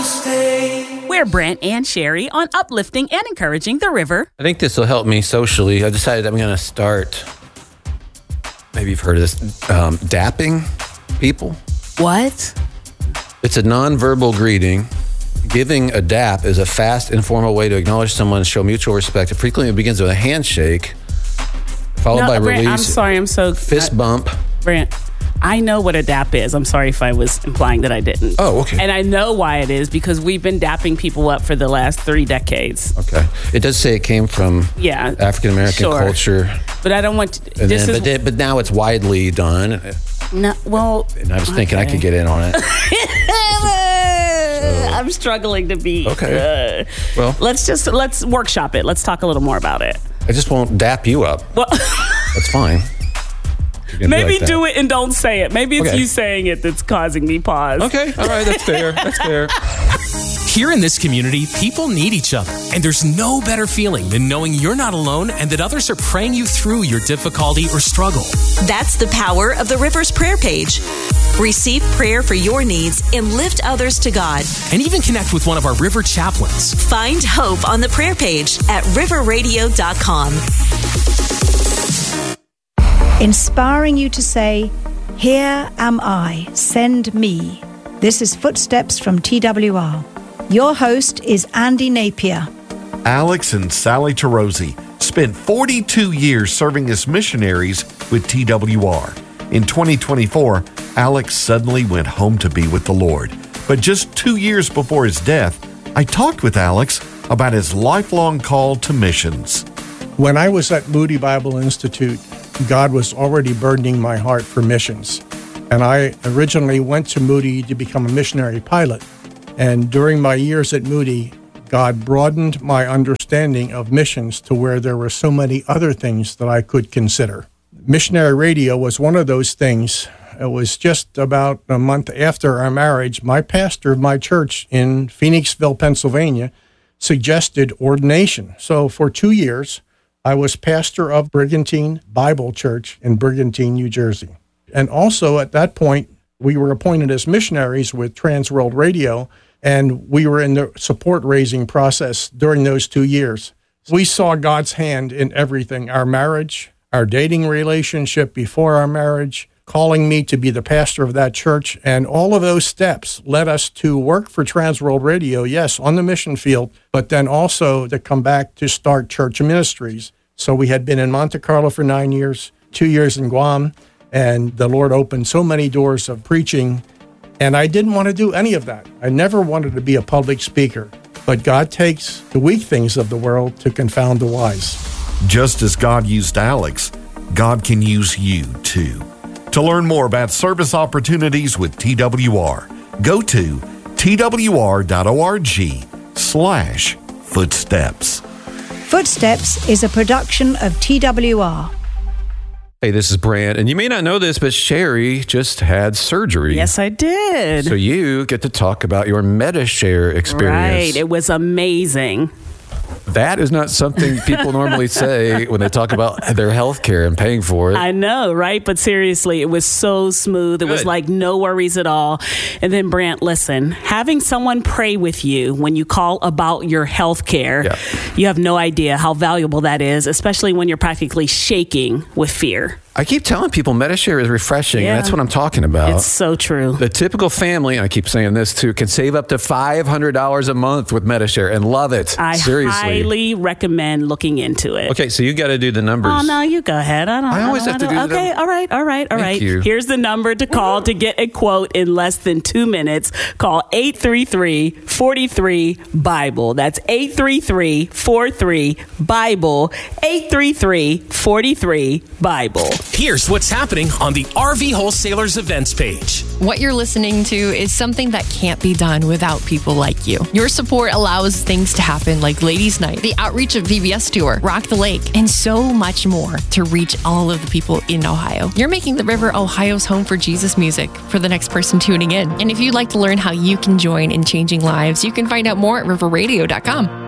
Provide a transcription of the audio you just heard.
We're Brent and Sherry on uplifting and encouraging the river. I think this will help me socially. I decided I'm going to start, maybe you've heard of this, dapping people. What? It's a nonverbal greeting. Giving a dap is a fast, informal way to acknowledge someone and show mutual respect. It frequently begins with a handshake, followed by Brent, release. I'm sorry, I'm so... Fist bump. Brent, I know what a dap is. I'm sorry if I was implying that I didn't. Oh, okay. And I know why it is, because we've been dapping people up for the last 3 decades. Okay. It does say it came from African-American culture. But I don't want to... But now it's widely done. No, well... And I was thinking I could get in on it. I'm struggling to be... Okay. Well... Let's workshop it. Let's talk a little more about it. I just won't dap you up. Well... That's fine. Maybe do it and don't say it. Maybe it's you saying it that's causing me pause. Okay. All right. That's fair. That's fair. Here in this community, people need each other. And there's no better feeling than knowing you're not alone and that others are praying you through your difficulty or struggle. That's the power of the River's prayer page. Receive prayer for your needs and lift others to God. And even connect with one of our River chaplains. Find hope on the prayer page at riverradio.com. Inspiring you to say, "Here am I, send me." This is Footsteps from TWR. Your host is Andy Napier. Alex and Sally Tarosi spent 42 years serving as missionaries with TWR. In 2024, Alex suddenly went home to be with the Lord. But just 2 years before his death, I talked with Alex about his lifelong call to missions. When I was at Moody Bible Institute, God was already burdening my heart for missions. And I originally went to Moody to become a missionary pilot. And during my years at Moody, God broadened my understanding of missions to where there were so many other things that I could consider. Missionary radio was one of those things. It was just about a month after our marriage, my pastor of my church in Phoenixville, Pennsylvania, suggested ordination. So for 2 years, I was pastor of Brigantine Bible Church in Brigantine, New Jersey. And also at that point, we were appointed as missionaries with Trans World Radio, and we were in the support raising process during those 2 years. We saw God's hand in everything, our marriage, our dating relationship before our marriage, calling me to be the pastor of that church, and all of those steps led us to work for Trans World Radio, yes, on the mission field, but then also to come back to start church ministries. So we had been in Monte Carlo for 9 years, 2 years in Guam, and the Lord opened so many doors of preaching, and I didn't want to do any of that. I never wanted to be a public speaker, but God takes the weak things of the world to confound the wise. Just as God used Alex, God can use you too. To learn more about service opportunities with TWR, go to twr.org/footsteps. Footsteps is a production of TWR. Hey, this is Brant, and you may not know this, but Sherry just had surgery. Yes, I did. So you get to talk about your MediShare experience. Right, it was amazing. That is not something people normally say when they talk about their health care and paying for it. I know, right? But seriously, it was so smooth. It was like no worries at all. And then, Brant, listen, having someone pray with you when you call about your health care, you have no idea how valuable that is, especially when you're practically shaking with fear. I keep telling people MediShare is refreshing, and that's what I'm talking about. It's so true. The typical family, and I keep saying this too, can save up to $500 a month with MediShare and love it. Seriously. I highly recommend looking into it. Okay, so you got to do the numbers. Oh, no, you go ahead. I always have to do the numbers. Okay, all right. Thank you. Here's the number to call to get a quote in less than 2 minutes. Call 833-43-BIBLE. That's 833-43-BIBLE. 833-43-BIBLE. Here's what's happening on the RV Wholesalers events page. What you're listening to is something that can't be done without people like you. Your support allows things to happen like Ladies Night, the outreach of VBS Tour, Rock the Lake, and so much more to reach all of the people in Ohio. You're making the River Ohio's home for Jesus music for the next person tuning in. And if you'd like to learn how you can join in changing lives, you can find out more at riverradio.com.